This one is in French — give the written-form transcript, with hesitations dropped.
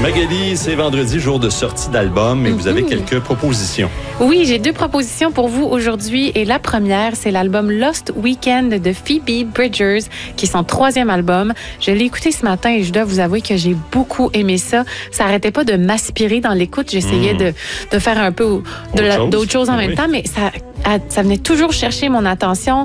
Magali, c'est vendredi, jour de sortie d'album, et vous avez quelques propositions. Oui, j'ai 2 propositions pour vous aujourd'hui. Et la première, c'est l'album Lost Weekend de Phoebe Bridgers, qui est son 3e album. Je l'ai écouté ce matin et je dois vous avouer que j'ai beaucoup aimé ça. Ça arrêtait pas de m'aspirer dans l'écoute. J'essayais de faire un peu d'autres choses en même temps, mais ça venait toujours chercher mon attention.